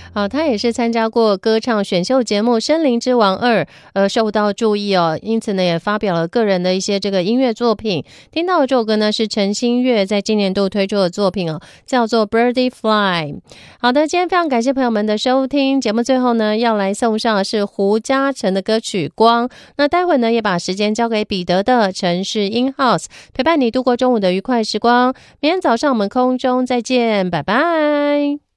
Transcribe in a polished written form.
好，他也是参加过歌唱选秀节目《森林之王2》而受到注意哦，因此呢也发表了个人的一些这个音乐作品。听到的这首歌呢是陈星月在今年度推出的作品哦，叫做 Birdie Fly。 好的，今天非常感谢朋友们的收听，节目最后呢要来送上的是胡嘉诚的歌曲《光》。那待会呢也把时间交给彼得的城市 In House， 陪伴你度过中午的愉快时光。明天早上我们空中再见，拜拜。